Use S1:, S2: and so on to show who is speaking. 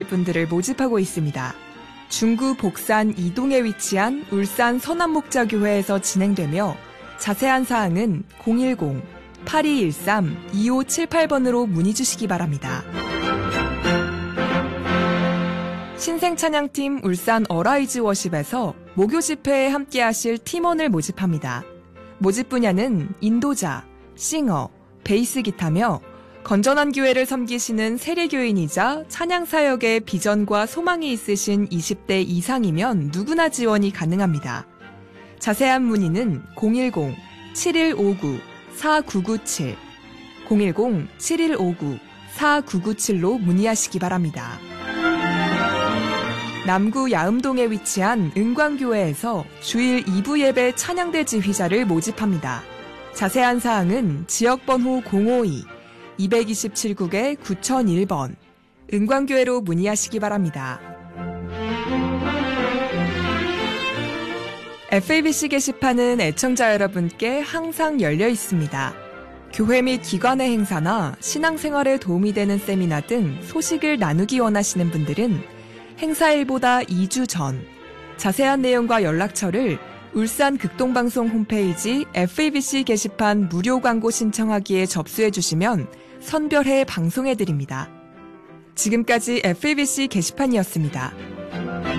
S1: 분들을 모집하고 있습니다. 중구 복산 이동에 위치한 울산 선한목자교회에서 진행되며 자세한 사항은 010-8213-2578번으로 문의 주시기 바랍니다. 신생찬양팀 울산 어라이즈 워십에서 목요 집회에 함께하실 팀원을 모집합니다. 모집 분야는 인도자, 싱어, 베이스 기타며 건전한 교회를 섬기시는 세례교인이자 찬양사역에 비전과 소망이 있으신 20대 이상이면 누구나 지원이 가능합니다. 자세한 문의는 010-7159-4997, 010-7159-4997로 문의하시기 바랍니다. 남구 야음동에 위치한 은광교회에서 주일 2부 예배 찬양대 지휘자를 모집합니다. 자세한 사항은 지역번호 052-227국에 9001번 은광교회로 문의하시기 바랍니다. FABC 게시판은 애청자 여러분께 항상 열려 있습니다. 교회 및 기관의 행사나 신앙생활에 도움이 되는 세미나 등 소식을 나누기 원하시는 분들은 행사일보다 2주 전 자세한 내용과 연락처를 울산 극동방송 홈페이지 FABC 게시판 무료 광고 신청하기에 접수해 주시면 선별해 방송해 드립니다. 지금까지 FABC 게시판이었습니다.